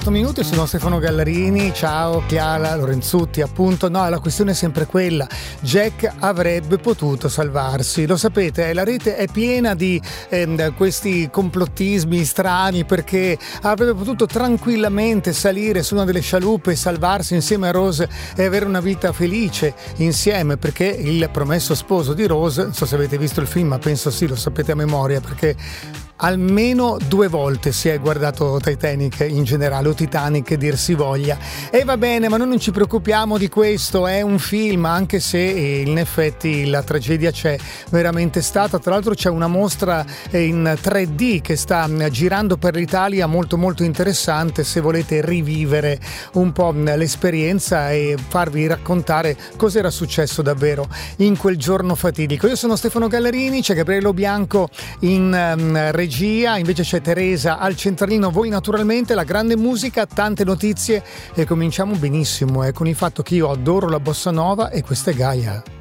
Minuti, sono Stefano Gallarini, ciao Chiara Lorenzutti. Appunto, no, la questione è sempre quella: Jack avrebbe potuto salvarsi, lo sapete, la rete è piena di questi complottismi strani, perché avrebbe potuto tranquillamente salire su una delle scialuppe, salvarsi insieme a Rose e avere una vita felice insieme, perché il promesso sposo di Rose, non so se avete visto il film, ma penso sì, lo sapete a memoria, perché almeno 2 volte si è guardato Titanic in generale, o Titanic dir si voglia. E va bene, ma noi non ci preoccupiamo di questo, è un film, anche se in effetti la tragedia c'è veramente stata. Tra l'altro c'è una mostra in 3D che sta girando per l'Italia, molto molto interessante, se volete rivivere un po' l'esperienza e farvi raccontare cos'era successo davvero in quel giorno fatidico. Io sono Stefano Gallarini, c'è Gabriele Bianco in regia, invece c'è Teresa al centralino, voi naturalmente, la grande musica, tante notizie, e cominciamo benissimo con il fatto che io adoro la bossa nova e questa è Gaia.